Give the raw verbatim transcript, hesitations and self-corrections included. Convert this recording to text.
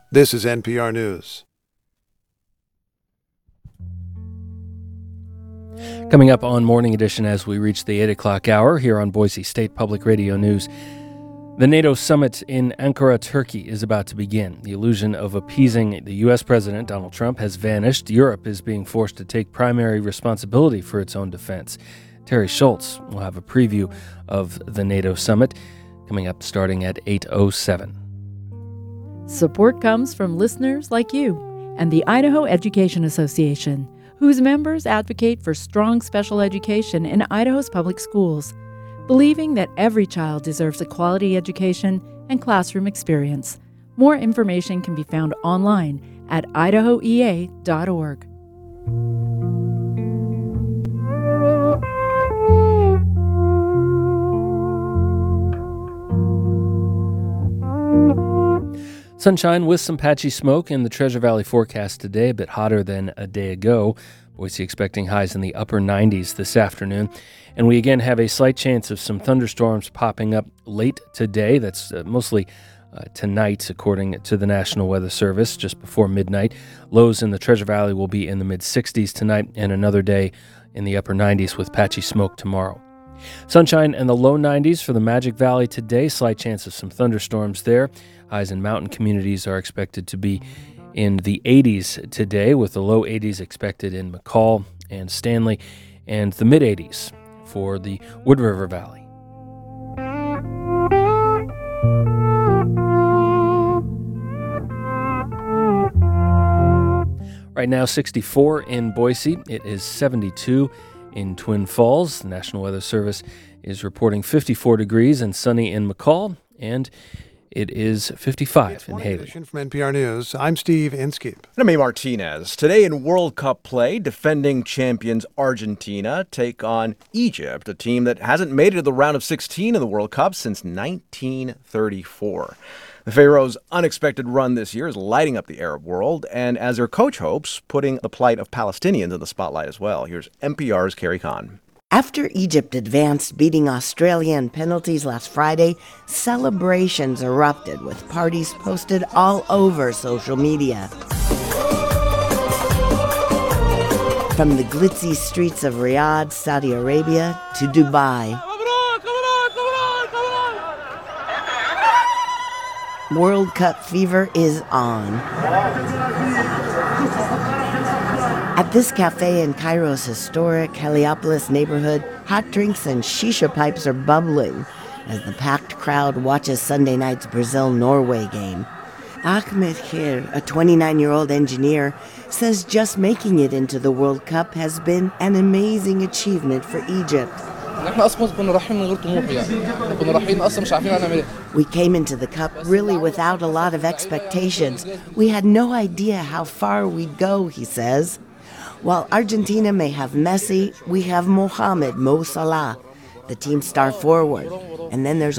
This is N P R News. Coming up on Morning Edition as we reach the eight o'clock hour here on Boise State Public Radio News. The NATO summit in Ankara, Turkey is about to begin. The illusion of appeasing the U S President Donald Trump has vanished. Europe is being forced to take primary responsibility for its own defense. Terry Schultz will have a preview of the NATO summit coming up starting at eight oh seven. Support comes from listeners like you and the Idaho Education Association, whose members advocate for strong special education in Idaho's public schools, believing that every child deserves a quality education and classroom experience. More information can be found online at idaho e a dot org. Sunshine with some patchy smoke in the Treasure Valley forecast today, a bit hotter than a day ago. Boise expecting highs in the upper nineties this afternoon. And we again have a slight chance of some thunderstorms popping up late today. That's uh, mostly uh, tonight, according to the National Weather Service, just before midnight. Lows in the Treasure Valley will be in the mid-sixties tonight, and another day in the upper nineties with patchy smoke tomorrow. Sunshine in the low nineties for the Magic Valley today. Slight chance of some thunderstorms there. Highs in mountain communities are expected to be in the eighties today, with the low eighties expected in McCall and Stanley, and the mid-eighties for the Wood River Valley. Right now, sixty-four in Boise. It is seventy-two in Twin Falls. The National Weather Service is reporting fifty-four degrees and sunny in McCall, and it is fifty-five in Haley. From N P R News, I'm Steve Inskeep. And I'm A. Martinez. Today in World Cup play, defending champions Argentina take on Egypt, a team that hasn't made it to the round of sixteen in the World Cup since nineteen thirty-four. The Pharaohs' unexpected run this year is lighting up the Arab world, and as their coach hopes, putting the plight of Palestinians in the spotlight as well. Here's N P R's Carrie Kahn. After Egypt advanced, beating Australia in penalties last Friday, celebrations erupted with parties posted all over social media. From the glitzy streets of Riyadh, Saudi Arabia, to Dubai. World Cup fever is on. At this cafe in Cairo's historic Heliopolis neighborhood, hot drinks and shisha pipes are bubbling as the packed crowd watches Sunday night's Brazil-Norway game. Ahmed Khir, a twenty-nine-year-old engineer, says just making it into the World Cup has been an amazing achievement for Egypt. We came into the Cup really without a lot of expectations. We had no idea how far we'd go, he says. While Argentina may have Messi, we have Mohamed Mo Salah, the team's star forward. And then there's